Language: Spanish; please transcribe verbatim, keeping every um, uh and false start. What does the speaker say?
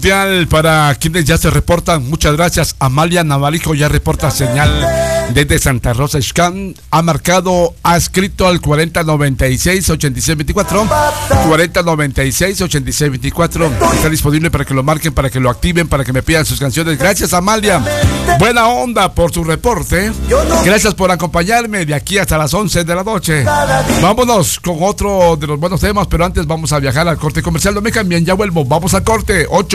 Para quienes ya se reportan, muchas gracias. Amalia Navalijo ya reporta señal desde Santa Rosa Xcán. Ha marcado, ha escrito al cuarenta noventa y seis ochenta y seis veinticuatro. cuarenta noventa y seis ochenta y seis veinticuatro. Está disponible para que lo marquen, para que lo activen, para que me pidan sus canciones. Gracias, Amalia. Buena onda por su reporte. Gracias por acompañarme de aquí hasta las once de la noche. Vámonos con otro de los buenos temas, pero antes vamos a viajar al corte comercial. No me cambien, ya vuelvo. Vamos al corte. ocho